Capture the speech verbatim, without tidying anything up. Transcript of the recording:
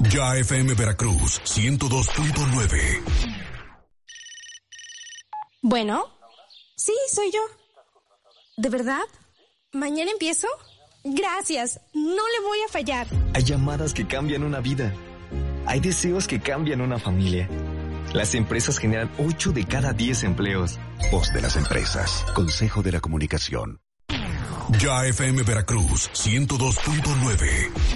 Ya F M Veracruz, ciento dos punto nueve. Bueno, sí, soy yo. ¿De verdad? ¿Mañana empiezo? Gracias, no le voy a fallar. Hay llamadas que cambian una vida. Hay deseos que cambian una familia. Las empresas generan ocho de cada diez empleos. Voz de las empresas. Consejo de la Comunicación. Ya F M Veracruz, ciento dos punto nueve.